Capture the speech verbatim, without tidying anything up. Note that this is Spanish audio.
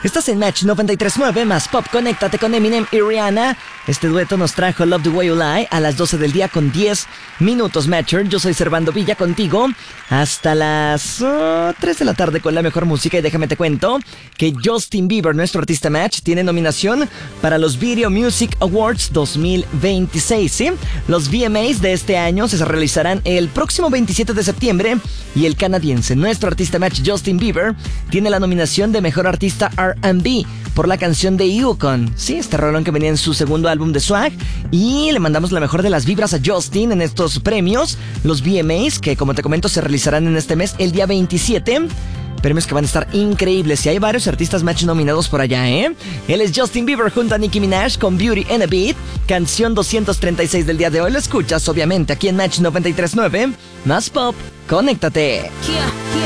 Estás en Match noventa y tres punto nueve más Pop. Conéctate con Eminem y Rihanna. Este dueto nos trajo Love the Way You Lie a las doce del día con diez minutos, Matcher. Yo soy Servando Villa contigo hasta las uh, tres de la tarde con la mejor música. Y déjame te cuento que Justin Bieber, nuestro artista Match, tiene nominación para los Video Music Awards dos mil veintiséis, ¿sí? Los V M As de este año se realizarán el próximo veintisiete de septiembre y el canadiense, nuestro artista Match, Justin Bieber, tiene la nominación de Mejor Artista R and B por la canción de Yukon. Sí, este rolón que venía en su segundo álbum de Swag. Y le mandamos la mejor de las vibras a Justin en estos premios, los V M As, que como te comento se realizarán en este mes, el día veintisiete. Premios que van a estar increíbles y hay varios artistas Match nominados por allá, ¿eh? Él es Justin Bieber junto a Nicki Minaj con Beauty and a Beat, canción doscientos treinta y seis del día de hoy. Lo escuchas obviamente aquí en Match noventa y tres punto nueve, más Pop. Conéctate.